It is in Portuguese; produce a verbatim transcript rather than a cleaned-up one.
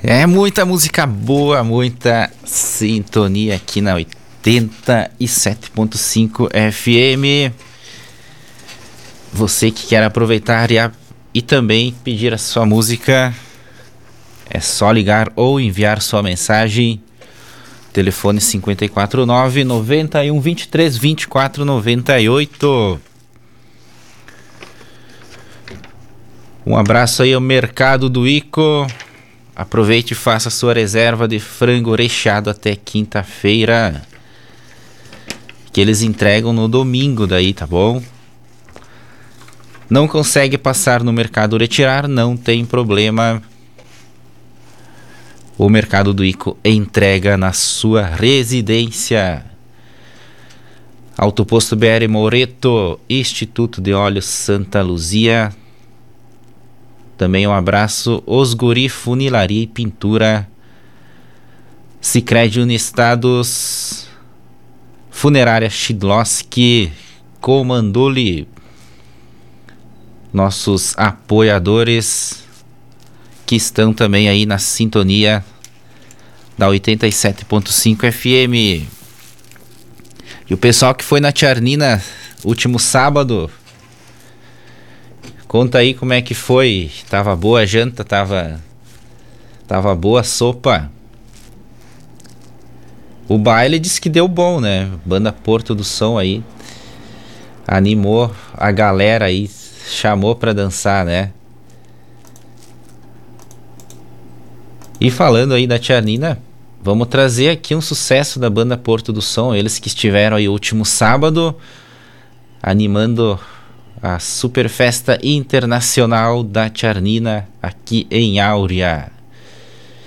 É muita música boa, muita sintonia aqui na oitenta e sete ponto cinco F M. Você que quer aproveitar e, a, e também pedir a sua música, é só ligar ou enviar sua mensagem. Telefone cinco quatro nove, nove um, dois três, vinte e quatro noventa e oito. Um abraço aí ao Mercado do Ico. Aproveite e faça sua reserva de frango recheado até quinta-feira, que eles entregam no domingo daí, tá bom? Não consegue passar no Mercado retirar? Não tem problema. O Mercado do Ico entrega na sua residência. Autoposto B R Moreto, Instituto de Óleos Santa Luzia. Também um abraço, Osguri Funilaria e Pintura, Sicredi Unistados, Funerária Shidlowski, Comandoli, nossos apoiadores que estão também aí na sintonia da oitenta e sete ponto cinco F M. E o pessoal que foi na Tcharnina último sábado, conta aí como é que foi. Tava boa a janta, tava, tava boa a sopa. O baile disse que deu bom, né? Banda Porto do Som aí animou a galera aí, chamou pra dançar, né? E falando aí da Tcharnina, vamos trazer aqui um sucesso da Banda Porto do Som. Eles que estiveram aí último sábado animando a Super Festa Internacional da Tcharnina aqui em Áurea.